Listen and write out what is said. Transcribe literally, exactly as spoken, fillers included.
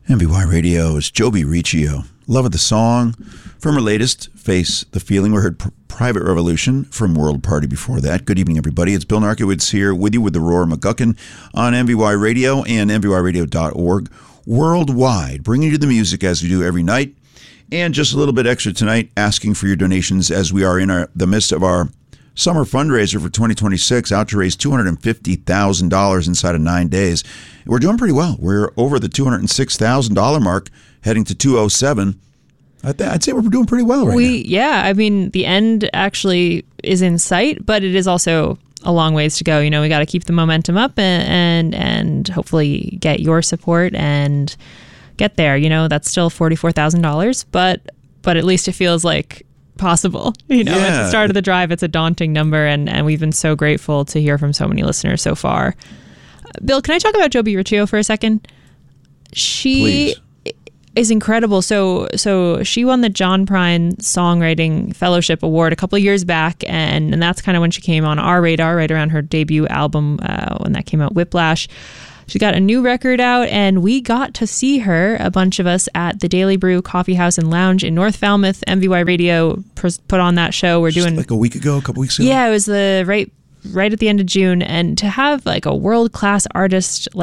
M V Y Radio is Joby Riccio. Love of the song. From her latest, Face the Feeling, we heard P- Private Revolution from World Party before that. Good evening, everybody. It's Bill Narkowitz here with you with the Roar McGuckin on M V Y Radio and M V Y radio dot org worldwide, bringing you the music as we do every night. And just a little bit extra tonight, asking for your donations as we are in our, the midst of our summer fundraiser for twenty twenty-six, out to raise two hundred fifty thousand dollars inside of nine days. We're doing pretty well. We're over the two hundred six thousand dollars mark, heading to two oh seven. I'd say we're doing pretty well right we, now. Yeah, I mean, the end actually is in sight, but it is also a long ways to go. You know, we got to keep the momentum up and, and and hopefully get your support and get there. You know, that's still forty-four thousand dollars, but but at least it feels like possible. You know, yeah. At the start of the drive, it's a daunting number, and, and we've been so grateful to hear from so many listeners so far. Bill, can I talk about Joby Riccio for a second? She Please. is incredible. So so she won the John Prine Songwriting Fellowship Award a couple of years back, and, and that's kind of when she came on our radar, right around her debut album uh, when that came out, Whiplash. She got a new record out, and we got to see her, a bunch of us, at the Daily Brew Coffee House and Lounge in North Falmouth. M V Y Radio pr- put on that show. We're Just doing like a week ago, a couple weeks ago. Yeah, it was the right right at the end of June, and to have like a world class artist